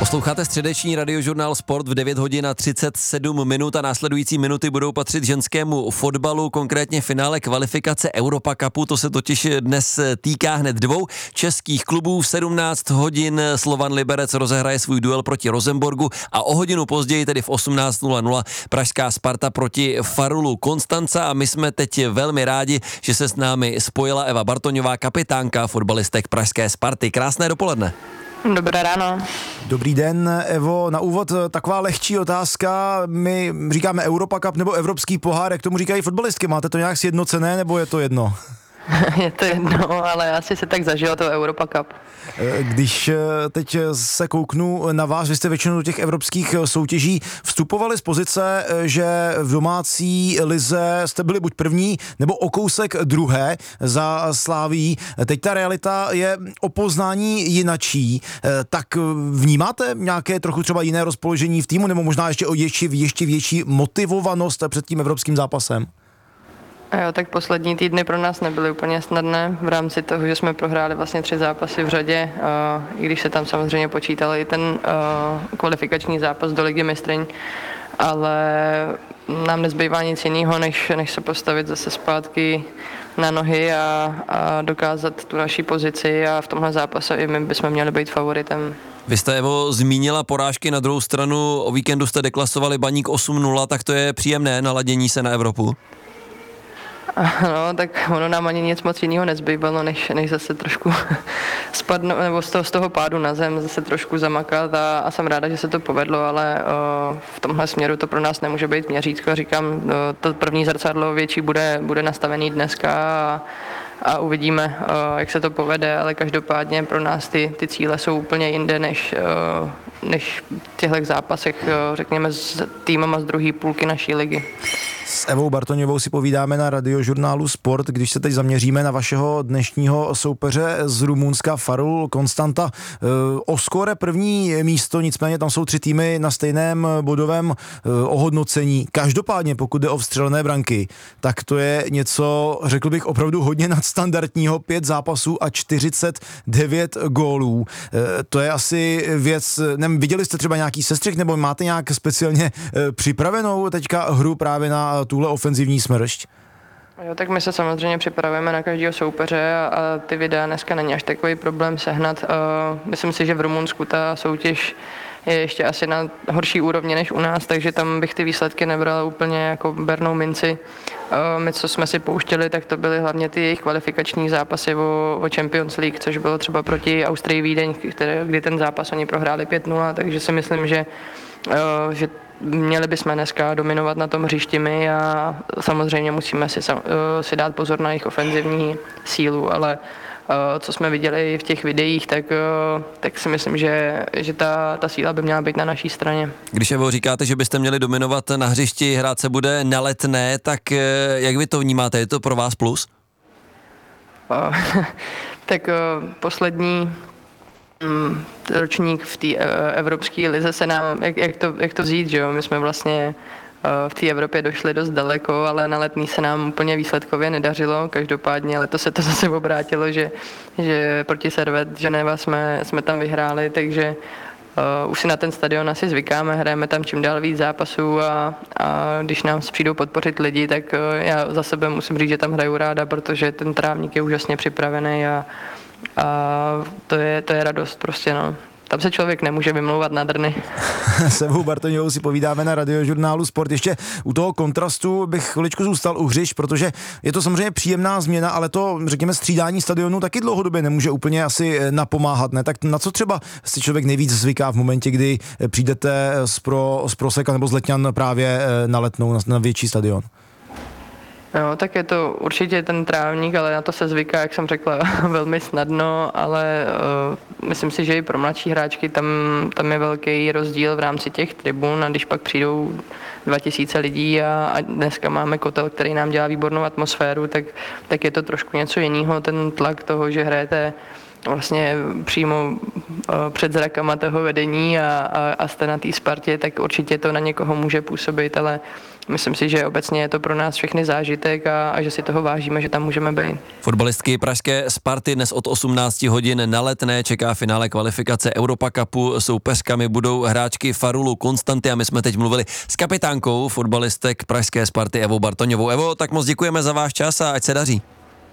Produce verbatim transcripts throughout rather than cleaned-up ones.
Posloucháte středeční radiožurnál Sport v devět hodin a třicet sedm minut a následující minuty budou patřit ženskému fotbalu, konkrétně finále kvalifikace Europa Cupu. To se totiž dnes týká hned dvou českých klubů. V sedmnáct hodin Slovan Liberec rozehraje svůj duel proti Rosenborgu a o hodinu později, tedy v osmnáct nula nula, pražská Sparta proti Farulu Konstanca. A my jsme teď velmi rádi, že se s námi spojila Eva Bartoňová, kapitánka fotbalistek pražské Sparty. Krásné dopoledne. Dobré ráno. Dobrý den, Evo. Na úvod taková lehčí otázka. My říkáme Europa Cup nebo Evropský pohár, jak tomu říkají fotbalistky. Máte to nějak sjednocené, nebo je to jedno? Je to jedno, ale asi se tak zažilo to Europa Cup. Když teď se kouknu na vás, vy jste většinou do těch evropských soutěží vstupovali z pozice, že v domácí lize jste byli buď první, nebo o kousek druhé za Slavií. Teď ta realita je o poznání jinačí. Tak vnímáte nějaké trochu třeba jiné rozpoložení v týmu, nebo možná ještě o ještě, ještě větší motivovanost před tím evropským zápasem? A jo, tak poslední týdny pro nás nebyly úplně snadné v rámci toho, že jsme prohráli vlastně tři zápasy v řadě, uh, i když se tam samozřejmě počítal i ten uh, kvalifikační zápas do Ligy mistryň, ale nám nezbývá nic jiného, než, než se postavit zase zpátky na nohy a, a dokázat tu naší pozici a v tomhle zápase i my bychom měli být favoritem. Vy jste, Evo, zmínila porážky, na druhou stranu o víkendu jste deklasovali Baník osm nula, tak to je příjemné naladění se na Evropu. No, tak ono nám ani nic moc jiného nezbývalo, než, než zase trošku spadnout, nebo z toho, z toho pádu na zem zase trošku zamakat a, a jsem ráda, že se to povedlo, ale o, v tomhle směru to pro nás nemůže být měřítko. Říkám, o, to první zrcadlo větší bude, bude nastavený dneska a, a uvidíme, o, jak se to povede, ale každopádně pro nás ty, ty cíle jsou úplně jinde, než, o, než v těchto zápasech, o, řekněme, s týmama z druhé půlky naší ligy. S Evou Bartoňovou si povídáme na radiožurnálu Sport, když se teď zaměříme na vašeho dnešního soupeře z Rumunska, Farul Konstanta. O skóre první místo, nicméně tam jsou tři týmy na stejném bodovém ohodnocení. Každopádně, pokud jde o vstřelené branky, tak to je něco, řekl bych, opravdu hodně nadstandardního. Pět zápasů a čtyřicet devět gólů. To je asi věc, nevím, viděli jste třeba nějaký sestřih, nebo máte nějak speciálně připravenou teďka hru právě na tuhle ofenzivní smršť? Jo, tak my se samozřejmě připravujeme na každého soupeře a, a ty videa dneska není až takový problém sehnat. Uh, myslím si, že v Rumunsku ta soutěž je ještě asi na horší úrovni než u nás, takže tam bych ty výsledky nebral úplně jako bernou minci. Uh, my, co jsme si pouštěli, tak to byly hlavně ty jejich kvalifikační zápasy o, o Champions League, což bylo třeba proti Austrii Vídeň, které, kdy ten zápas oni prohráli pět nula, takže si myslím, že, uh, že měli bychom dneska dominovat na tom hřišti my a samozřejmě musíme si, si dát pozor na jejich ofenzivní sílu, ale co jsme viděli v těch videích, tak, tak si myslím, že, že ta, ta síla by měla být na naší straně. Když, Evo, říkáte, že byste měli dominovat na hřišti, hrát se bude na Letné, tak jak vy to vnímáte? Je to pro vás plus? Tak poslední Mm, ročník v té uh, evropské lize se nám, jak, jak, to, jak to vzít, že jo, my jsme vlastně uh, v té Evropě došli dost daleko, ale na Letný se nám úplně výsledkově nedařilo, každopádně letos se to zase obrátilo, že, že proti Servet Ženeva jsme, jsme tam vyhráli, takže uh, už si na ten stadion asi zvykáme, hrajeme tam čím dál víc zápasů a, a když nám přijdou podpořit lidi, tak uh, já za sebe musím říct, že tam hraju ráda, protože ten trávník je úžasně připravený a a to je, to je radost prostě, no. Tam se člověk nemůže vymlouvat na drny. S Evou Bartoňovou si povídáme na radiožurnálu Sport. Ještě u toho kontrastu bych chviličku zůstal u hřišť, protože je to samozřejmě příjemná změna, ale to, řekněme, střídání stadionu taky dlouhodobě nemůže úplně asi napomáhat, ne? Tak na co třeba si člověk nejvíc zvyká v momentě, kdy přijdete z, pro, z Proseka nebo z Letňan právě na Letnou, na, na větší stadion? No, tak je to určitě ten trávník, ale na to se zvyká, jak jsem řekla, velmi snadno, ale uh, myslím si, že i pro mladší hráčky tam, tam je velký rozdíl v rámci těch tribun a když pak přijdou dva tisíce lidí a, a dneska máme kotel, který nám dělá výbornou atmosféru, tak, tak je to trošku něco jiného, ten tlak toho, že hrajete vlastně přímo před zrakama toho vedení a, a, a jste na té Spartě, tak určitě to na někoho může působit, ale myslím si, že obecně je to pro nás všechny zážitek a, a že si toho vážíme, že tam můžeme být. Fotbalistky pražské Sparty dnes od osmnáct hodin na Letné čeká finále kvalifikace Europa Cupu. Soupeřkami budou hráčky Farulu Konstanty a my jsme teď mluvili s kapitánkou fotbalistek pražské Sparty Evou Bartoňovou. Evo, tak moc děkujeme za váš čas a ať se daří.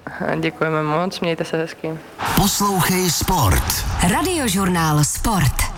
Děkujeme moc, mějte se hezky. Poslouchej Sport. Radiožurnál Sport.